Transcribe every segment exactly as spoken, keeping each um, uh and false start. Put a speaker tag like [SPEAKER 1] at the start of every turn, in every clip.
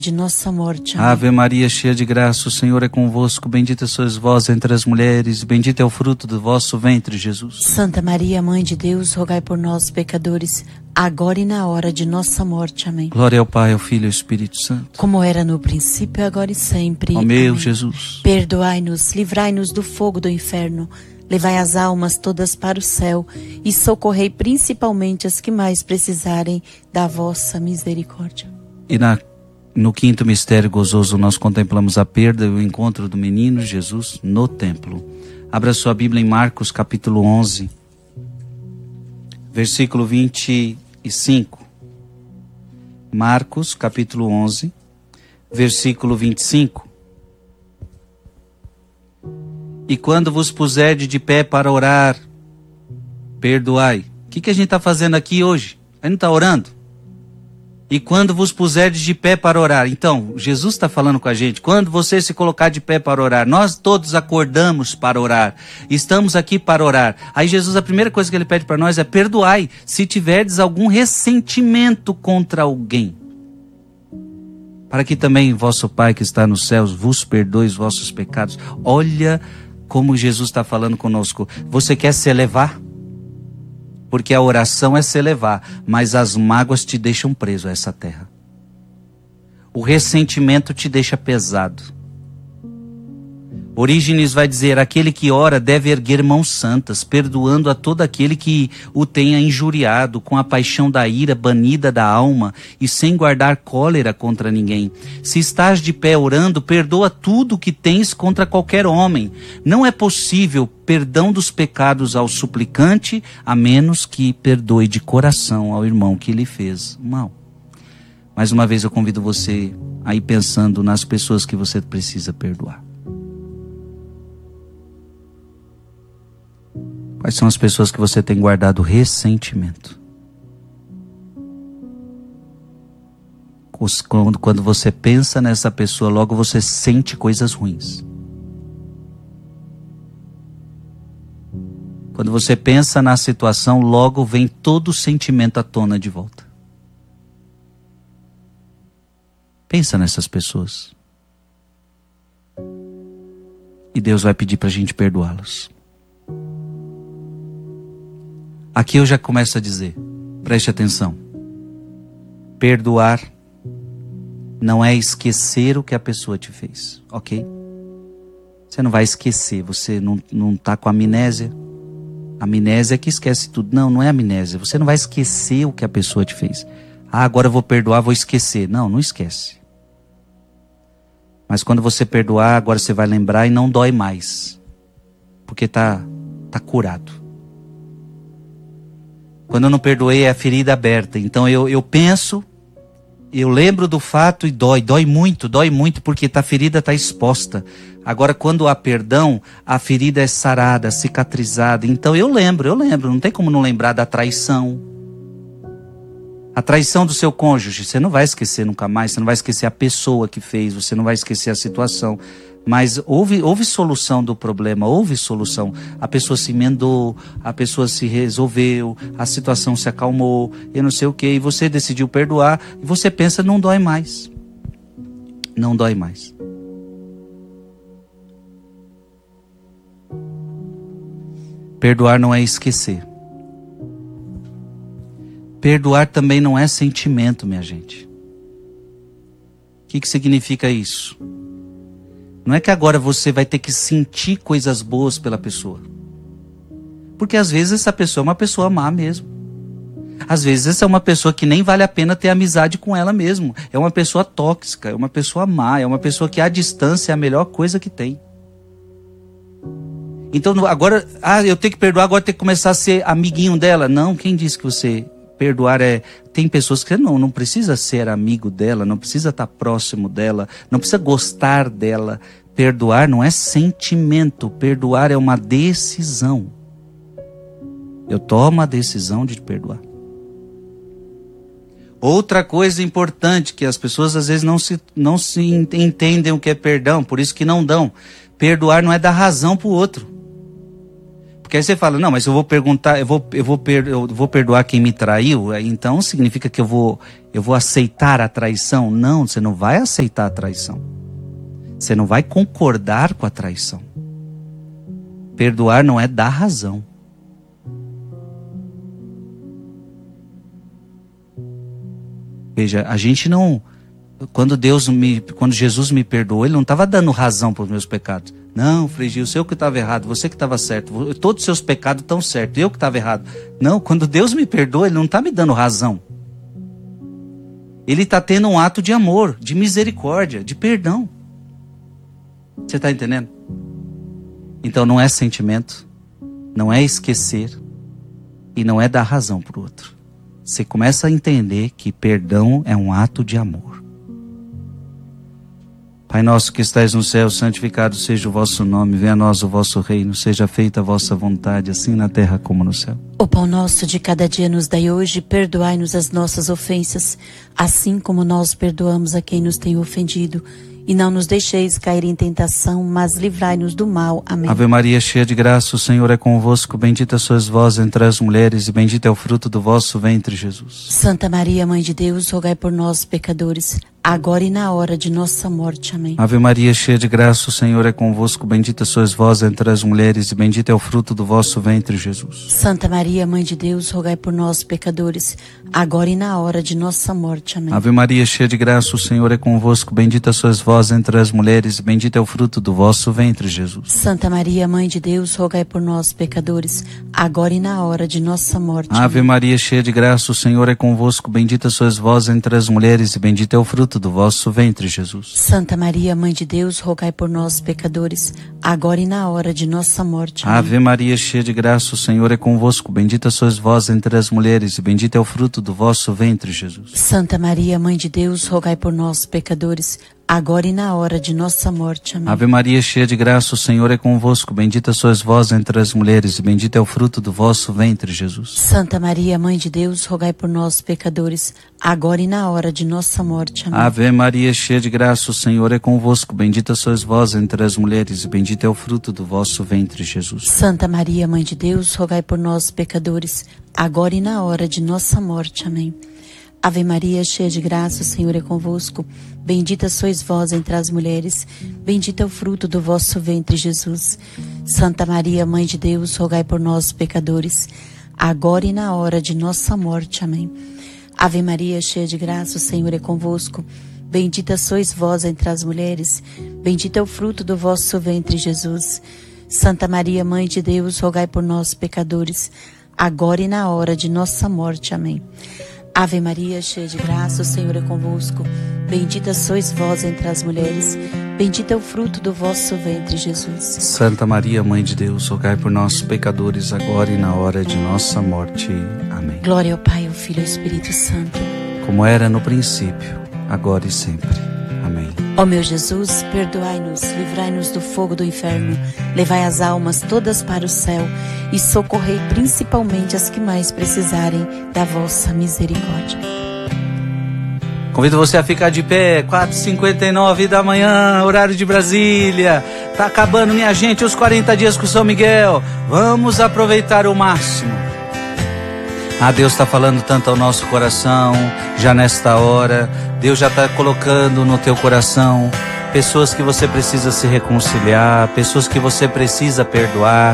[SPEAKER 1] de nossa morte. Amém.
[SPEAKER 2] Ave Maria, cheia de graça, o Senhor é convosco. Bendita sois vós entre as mulheres, bendito é o fruto do vosso ventre, Jesus.
[SPEAKER 1] Santa Maria, Mãe de Deus, rogai por nós, pecadores, agora e na hora de nossa morte. Amém.
[SPEAKER 2] Glória ao Pai, ao Filho e ao Espírito Santo.
[SPEAKER 1] Como era no princípio, agora e sempre.
[SPEAKER 2] Ó meu
[SPEAKER 1] Amém.
[SPEAKER 2] Jesus.
[SPEAKER 1] Perdoai-nos, livrai-nos do fogo do inferno, levai as almas todas para o céu e socorrei principalmente as que mais precisarem da vossa misericórdia.
[SPEAKER 2] E na, no quinto mistério gozoso nós contemplamos a perda e o encontro do menino Jesus no templo. Abra sua Bíblia em Marcos capítulo onze, versículo vinte e cinco. Marcos capítulo onze, versículo vinte e cinco. E quando vos puserdes de pé para orar, perdoai. O que, que a gente está fazendo aqui hoje? A gente não está orando? E quando vos puserdes de pé para orar. Então, Jesus está falando com a gente. Quando você se colocar de pé para orar. Nós todos acordamos para orar. Estamos aqui para orar. Aí Jesus, a primeira coisa que ele pede para nós é: perdoai se tiverdes algum ressentimento contra alguém. Para que também vosso Pai que está nos céus vos perdoe os vossos pecados. Olha como Jesus está falando conosco. Você quer se elevar? Porque a oração é se elevar, mas as mágoas te deixam preso a essa terra. O ressentimento te deixa pesado. Orígenes vai dizer: aquele que ora deve erguer mãos santas, perdoando a todo aquele que o tenha injuriado, com a paixão da ira banida da alma e sem guardar cólera contra ninguém. Se estás de pé orando, perdoa tudo que tens contra qualquer homem. Não é possível perdão dos pecados ao suplicante, a menos que perdoe de coração ao irmão que lhe fez mal. Mais uma vez eu convido você a ir pensando nas pessoas que você precisa perdoar. Quais são as pessoas que você tem guardado ressentimento? Quando, quando você pensa nessa pessoa, logo você sente coisas ruins. Quando você pensa na situação, logo vem todo o sentimento à tona de volta. Pensa nessas pessoas. E Deus vai pedir para a gente perdoá-los. Aqui eu já começo a dizer, preste atenção. Perdoar não é esquecer o que a pessoa te fez, ok? Você não vai esquecer, você não, não tá com amnésia. Amnésia é que esquece tudo. Não, não é amnésia. Você não vai esquecer o que a pessoa te fez. Ah, agora eu vou perdoar, vou esquecer. Não, não esquece. Mas quando você perdoar, agora você vai lembrar e não dói mais. Porque tá, tá curado. Quando eu não perdoei, é a ferida aberta. Então eu, eu penso, eu lembro do fato e dói. Dói muito, dói muito, porque a ferida está exposta. Agora, quando há perdão, a ferida é sarada, cicatrizada. Então eu lembro, eu lembro. Não tem como não lembrar da traição. A traição do seu cônjuge, você não vai esquecer nunca mais. Você não vai esquecer a pessoa que fez, você não vai esquecer a situação. Mas houve, houve solução do problema, houve solução. A pessoa se emendou, a pessoa se resolveu, a situação se acalmou, eu não sei o que, e você decidiu perdoar, e você pensa, não dói mais. Não dói mais. Perdoar não é esquecer. Perdoar também não é sentimento, minha gente. O que, que significa isso? Não é que agora você vai ter que sentir coisas boas pela pessoa. Porque às vezes essa pessoa é uma pessoa má mesmo. Às vezes essa é uma pessoa que nem vale a pena ter amizade com ela mesmo. É uma pessoa tóxica, é uma pessoa má, é uma pessoa que à distância é a melhor coisa que tem. Então agora, ah, eu tenho que perdoar, agora tenho que começar a ser amiguinho dela. Não, quem disse que você... Perdoar é... Tem pessoas que não, não precisa ser amigo dela, não precisa estar próximo dela, não precisa gostar dela. Perdoar não é sentimento, perdoar é uma decisão. Eu tomo a decisão de perdoar. Outra coisa importante que as pessoas às vezes não se, não se entendem o que é perdão, por isso que não dão. Perdoar não é dar razão para o outro. Porque aí você fala, não, mas eu vou perguntar, eu vou, eu vou, per, eu vou perdoar quem me traiu, então significa que eu vou, eu vou aceitar a traição? Não, você não vai aceitar a traição. Você não vai concordar com a traição. Perdoar não é dar razão. Veja, a gente não... Quando Deus me, quando Jesus me perdoou, Ele não estava dando razão para os meus pecados. Não, Frei Gil, eu que estava errado, você que estava certo. Todos os seus pecados estão certos, eu que estava errado. Não, quando Deus me perdoa, Ele não está me dando razão. Ele está tendo um ato de amor, de misericórdia, de perdão. Você está entendendo? Então não é sentimento, não é esquecer e não é dar razão para o outro. Você começa a entender que perdão é um ato de amor. Pai nosso que estais no céu, santificado seja o vosso nome, venha a nós o vosso reino, seja feita a vossa vontade, assim na terra como no céu.
[SPEAKER 1] O pão nosso de cada dia nos dai hoje, perdoai-nos as nossas ofensas, assim como nós perdoamos a quem nos tem ofendido. E não nos deixeis cair em tentação, mas livrai-nos do mal. Amém.
[SPEAKER 2] Ave Maria, cheia de graça, o Senhor é convosco, bendita sois vós entre as mulheres, e bendito é o fruto do vosso ventre, Jesus.
[SPEAKER 1] Santa Maria, Mãe de Deus, rogai por nós, pecadores, agora e na hora de nossa morte. Amém.
[SPEAKER 2] Ave Maria, cheia de graça, o Senhor é convosco, bendita sois vós entre as mulheres, e bendito é o fruto do vosso ventre, Jesus.
[SPEAKER 1] Santa Maria, Mãe de Deus, rogai por nós, pecadores, agora e na hora de nossa morte. Amém.
[SPEAKER 2] Ave Maria, cheia de graça, o Senhor é convosco, bendita sois vós entre as mulheres, e bendito é o fruto do vosso ventre, Jesus.
[SPEAKER 1] Santa Maria, Mãe de Deus, rogai por nós, pecadores, agora e na hora de nossa morte.
[SPEAKER 2] Ave
[SPEAKER 1] Amém.
[SPEAKER 2] Maria, cheia de graça, o Senhor é convosco, bendita sois vós entre as mulheres, e bendito é o fruto do vosso ventre, Jesus.
[SPEAKER 1] Santa Maria, Mãe de Deus, rogai por nós, pecadores, agora e na hora de nossa morte. Amém.
[SPEAKER 2] Ave Maria, cheia de graça, o Senhor é convosco, bendita sois vós entre as mulheres, e bendito é o fruto do vosso ventre, Jesus.
[SPEAKER 1] Santa Maria, Mãe de Deus, rogai por nós, pecadores, agora e na hora de nossa morte. Amém.
[SPEAKER 2] Ave Maria, cheia de graça, o Senhor é convosco, bendita sois vós entre as mulheres, e bendito é o fruto do vosso ventre, Jesus.
[SPEAKER 1] Santa Maria, Mãe de Deus, rogai por nós, pecadores, agora e na hora de nossa morte. Amém.
[SPEAKER 2] Ave Maria, cheia de graça, o Senhor é convosco, bendita sois vós entre as mulheres, e bendito é o fruto do vosso ventre, Jesus.
[SPEAKER 1] Santa Maria, Mãe de Deus, rogai por nós, pecadores, agora e na hora de nossa morte. Amém. Ave Maria, cheia de graça, o Senhor é convosco, bendita sois vós entre as mulheres, bendito é o fruto do vosso ventre, Jesus. Santa Maria, Mãe de Deus, rogai por nós, pecadores, agora e na hora de nossa morte. Amém. Ave Maria, cheia de graça, o Senhor é convosco, bendita sois vós entre as mulheres, bendito é o fruto do vosso ventre, Jesus. Santa Maria, Mãe de Deus, rogai por nós, pecadores, agora e na hora de nossa morte. Amém. Ave Maria, cheia de graça, o Senhor é convosco, bendita sois vós entre as mulheres, bendito é o fruto do vosso ventre, Jesus.
[SPEAKER 2] Santa Maria, Mãe de Deus, rogai por nós, pecadores, agora e na hora de nossa morte. Amém.
[SPEAKER 1] Glória ao Pai, ao Filho e ao Espírito Santo,
[SPEAKER 2] como era no princípio, agora e sempre. Amém.
[SPEAKER 1] Ó meu Jesus, perdoai-nos, livrai-nos do fogo do inferno, levai as almas todas para o céu e socorrei principalmente as que mais precisarem da vossa misericórdia.
[SPEAKER 2] Convido você a ficar de pé, quatro e cinquenta e nove da manhã, horário de Brasília. Tá acabando, minha gente, os quarenta dias com São Miguel. Vamos aproveitar o máximo. Ah, Deus está falando tanto ao nosso coração, já nesta hora. Deus já está colocando no teu coração pessoas que você precisa se reconciliar, pessoas que você precisa perdoar.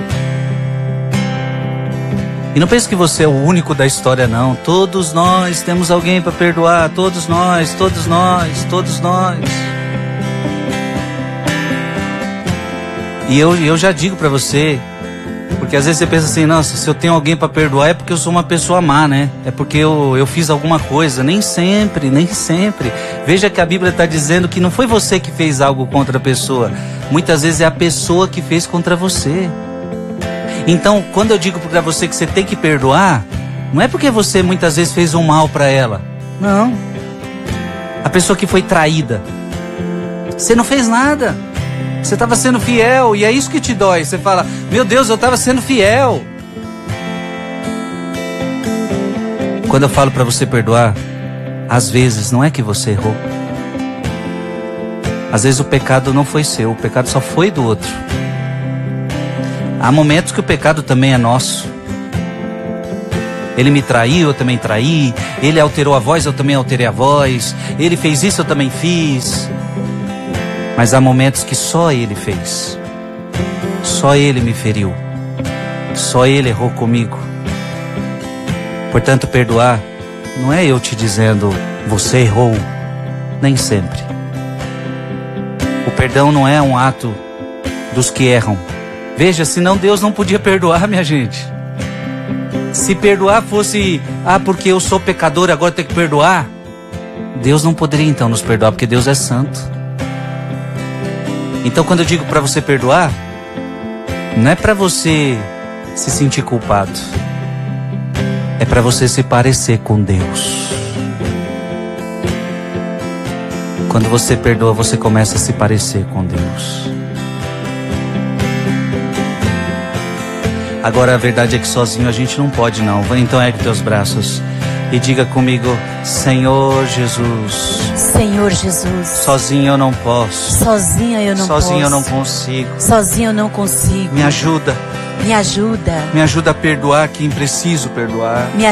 [SPEAKER 2] E não pense que você é o único da história, não. Todos nós temos alguém para perdoar, todos nós, todos nós, todos nós. E eu, eu já digo para você, porque às vezes você pensa assim, nossa, se eu tenho alguém para perdoar é porque eu sou uma pessoa má, né? É porque eu, eu fiz alguma coisa. Nem sempre, nem sempre. Veja que a Bíblia está dizendo que não foi você que fez algo contra a pessoa. Muitas vezes é a pessoa que fez contra você. Então, quando eu digo para você que você tem que perdoar, não é porque você muitas vezes fez um mal para ela. Não. A pessoa que foi traída. Você não fez nada. Você estava sendo fiel e é isso que te dói. Você fala, meu Deus, eu estava sendo fiel. Quando eu falo para você perdoar, às vezes não é que você errou. Às vezes o pecado não foi seu, o pecado só foi do outro. Há momentos que o pecado também é nosso. Ele me traiu, eu também traí. Ele alterou a voz, eu também alterei a voz. Ele fez isso, eu também fiz. Mas há momentos que só Ele fez. Só Ele me feriu. Só Ele errou comigo. Portanto, perdoar não é eu te dizendo, você errou. Nem sempre. O perdão não é um ato dos que erram. Veja, senão Deus não podia perdoar, minha gente. Se perdoar fosse, ah, porque eu sou pecador, agora eu tenho que perdoar. Deus não poderia então nos perdoar, porque Deus é santo. Então quando eu digo para você perdoar, não é para você se sentir culpado. É para você se parecer com Deus. Quando você perdoa, você começa a se parecer com Deus. Agora a verdade é que sozinho a gente não pode não. Então ergue teus braços e diga comigo, Senhor Jesus.
[SPEAKER 1] Senhor Jesus.
[SPEAKER 2] Sozinho eu não posso.
[SPEAKER 1] Sozinha eu não
[SPEAKER 2] Sozinho
[SPEAKER 1] posso.
[SPEAKER 2] eu não consigo.
[SPEAKER 1] Sozinho eu não consigo.
[SPEAKER 2] Me ajuda.
[SPEAKER 1] Me ajuda.
[SPEAKER 2] Me ajuda a perdoar quem preciso perdoar.
[SPEAKER 1] Me